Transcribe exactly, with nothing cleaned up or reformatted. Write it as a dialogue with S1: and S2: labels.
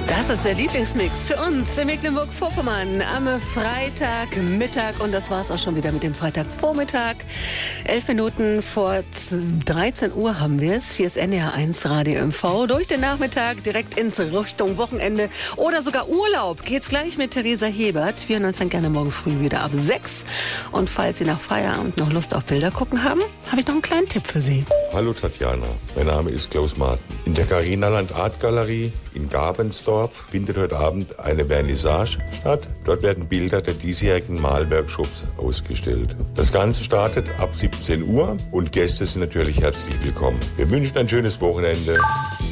S1: Das ist der Lieblingsmix für uns in Mecklenburg-Vorpommern am Freitagmittag. Und das war es auch schon wieder mit dem Freitagvormittag. Elf Minuten vor dreizehn Uhr haben wir es. Hier ist N D R eins Radio M V. Durch den Nachmittag direkt ins Richtung Wochenende oder sogar Urlaub geht's gleich mit Theresa Hebert. Wir hören uns dann gerne morgen früh wieder ab sechs. Und falls Sie nach Feierabend noch Lust auf Bilder gucken haben, habe ich noch einen kleinen Tipp für Sie.
S2: Hallo Tatjana, mein Name ist Klaus Martin. In der Carinaland Art Galerie in Gabensdorf findet heute Abend eine Vernissage statt. Dort werden Bilder der diesjährigen Malworkshops ausgestellt. Das Ganze startet ab siebzehn Uhr und Gäste sind natürlich herzlich willkommen. Wir wünschen ein schönes Wochenende.